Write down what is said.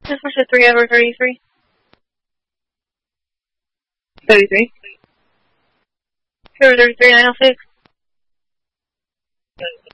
This was a 3 over 33. 33. 3 over 33, 906.